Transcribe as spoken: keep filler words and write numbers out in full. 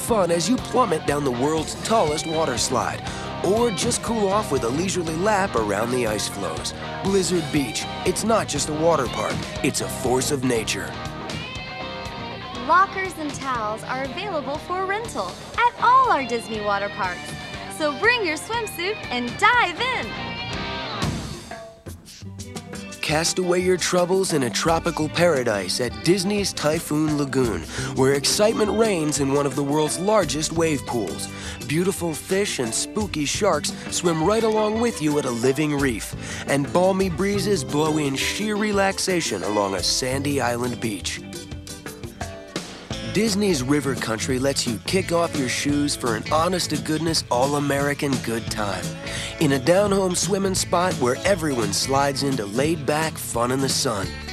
fun as you plummet down the world's tallest water slide. Or just cool off with a leisurely lap around the ice floes. Blizzard Beach, it's not just a water park, it's a force of nature. Lockers and towels are available for rental at all our Disney water parks. So bring your swimsuit and dive in. Cast away your troubles in a tropical paradise at Disney's Typhoon Lagoon, where excitement reigns in one of the world's largest wave pools. Beautiful fish and spooky sharks swim right along with you at a living reef, and balmy breezes blow in sheer relaxation along a sandy island beach. Disney's River Country lets you kick off your shoes for an honest-to-goodness, all-American good time. In a down-home swimming spot where everyone slides into laid-back fun in the sun.